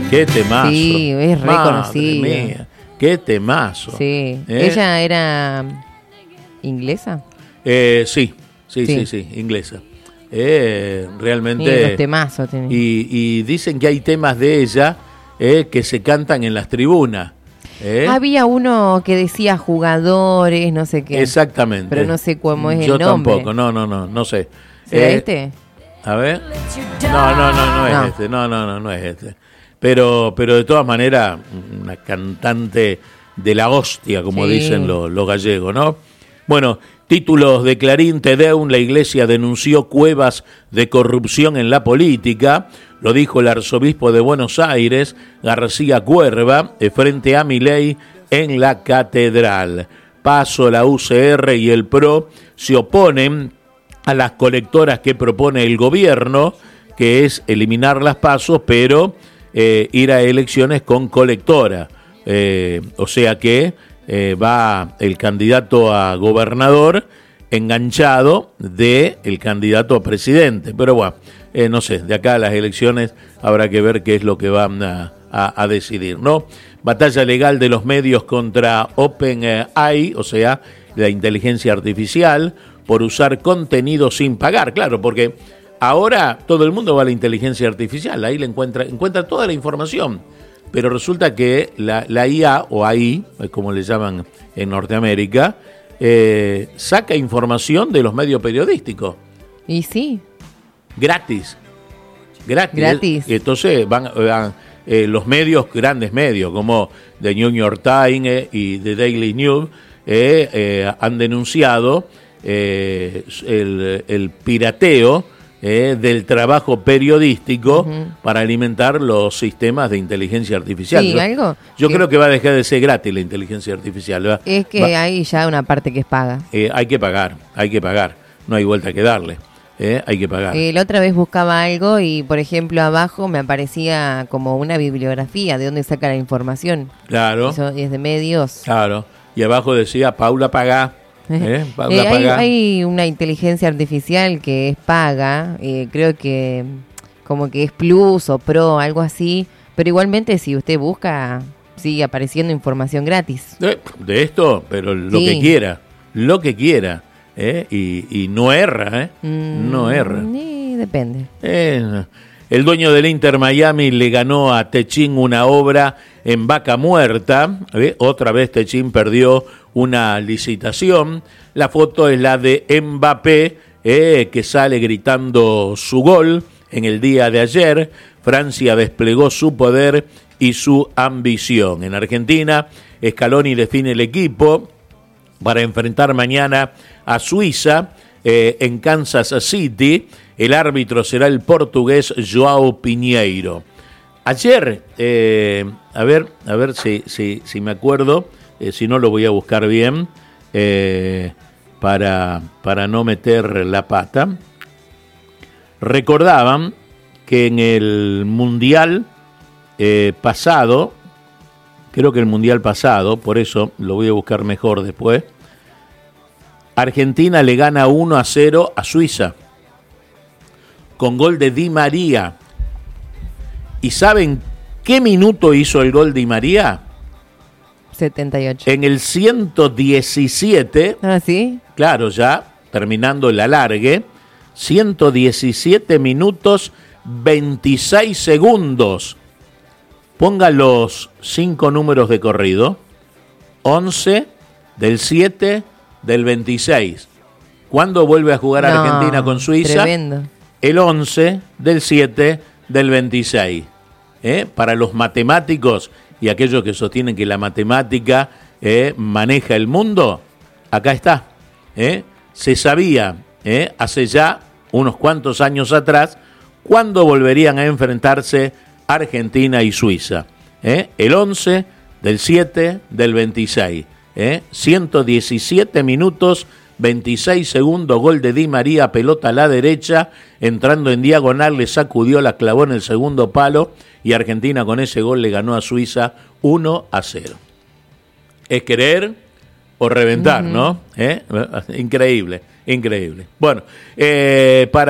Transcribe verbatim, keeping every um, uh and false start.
Qué temazo. Sí, es reconocido. Madre mía, qué temazo. Sí. ¿Eh? ¿Ella era inglesa? Eh, sí, sí, sí, Sí. sí, inglesa. Eh, realmente. Sí, los temazos tenía. Y, y dicen que hay temas de ella eh, que se cantan en las tribunas. ¿eh? Había uno que decía jugadores, no sé qué. Exactamente. Pero no sé cómo es Yo el nombre. tampoco, no, no, no, no sé. ¿Será Eh, este? A ver. No, no, no, no es No. este. No, no, no, no es este. Pero, pero de todas maneras, una cantante de la hostia, como Sí. dicen los, los gallegos, ¿no? Bueno, títulos de Clarín Tedeum: la Iglesia denunció cuevas de corrupción en la política. Lo dijo el arzobispo de Buenos Aires, García Cuerva, eh, frente a Milei en la catedral. Paso, la U C R y el P R O se oponen a las colectoras que propone el gobierno, que es eliminar las pasos, pero eh, ir a elecciones con colectora. Eh, o sea que eh, va el candidato a gobernador enganchado de el candidato a presidente. Pero bueno, eh, no sé, de acá a las elecciones habrá que ver qué es lo que van a, a, a decidir, ¿no? Batalla legal de los medios contra OpenAI, o sea, la inteligencia artificial, por usar contenido sin pagar. Claro, porque ahora todo el mundo va a la inteligencia artificial, ahí le encuentra, encuentra toda la información. Pero resulta que la, la I A, o A I, como le llaman en Norteamérica, eh, saca información de los medios periodísticos. Y sí. Gratis. Gratis. Gratis. Entonces van, van eh, los medios, grandes medios, como The New York Times eh, y The Daily News, eh, eh, han denunciado eh, el, el pirateo eh, del trabajo periodístico uh-huh. para alimentar los sistemas de inteligencia artificial. Sí, yo, algo. Yo que creo que va a dejar de ser gratis la inteligencia artificial. ¿va? Es que va, hay ya una parte que es paga. Eh, hay que pagar, hay que pagar. No hay vuelta que darle. Eh, hay que pagar. Eh, la otra vez buscaba algo y, por ejemplo, abajo me aparecía como una bibliografía de dónde saca la información. Claro. Eso es de medios. Claro. Y abajo decía, Paula Pagá. ¿eh? Paula eh, hay, Pagá. hay una inteligencia artificial que es paga, eh, creo que como que es Plus o Pro, algo así. Pero igualmente, si usted busca, sigue apareciendo información gratis. De, de esto, pero lo sí. que quiera. Lo que quiera. ¿Eh? Y, y no erra, ¿eh? Mm, no erra. Sí, depende. Eh, el dueño del Inter Miami le ganó a Techín una obra en Vaca Muerta. ¿eh? Otra vez Techín perdió una licitación. La foto es la de Mbappé, eh, que sale gritando su gol en el día de ayer. Francia desplegó su poder y su ambición. En Argentina, Scaloni define el equipo para enfrentar mañana a Suiza eh, en Kansas City. El árbitro será el portugués João Pinheiro. Ayer, eh, a ver, a ver si, si, si me acuerdo, eh, si no lo voy a buscar bien, eh, para, para no meter la pata. Recordaban que en el Mundial eh, pasado, creo que el Mundial pasado, por eso lo voy a buscar mejor después, Argentina le gana uno a cero a Suiza, con gol de Di María. ¿Y saben qué minuto hizo el gol Di María? setenta y ocho. En el ciento diecisiete. ¿Ah, sí? Claro, ya terminando el alargue, ciento diecisiete minutos veintiséis segundos. Ponga los cinco números de corrido. once, del siete, del veintiséis. ¿Cuándo vuelve a jugar no, Argentina con Suiza? Tremendo. El once, del siete, del veintiséis. ¿Eh? Para los matemáticos y aquellos que sostienen que la matemática eh, maneja el mundo, acá está. ¿eh? Se sabía ¿eh? hace ya unos cuantos años atrás cuándo volverían a enfrentarse Argentina y Suiza. ¿eh? El once, del siete, del veintiséis. ¿eh? ciento diecisiete minutos, veintiséis segundos, gol de Di María, pelota a la derecha, entrando en diagonal, le sacudió, la clavó en el segundo palo y Argentina con ese gol le ganó a Suiza uno a cero. Es querer o reventar, uh-huh. ¿no? ¿Eh? Increíble, increíble. Bueno, eh, para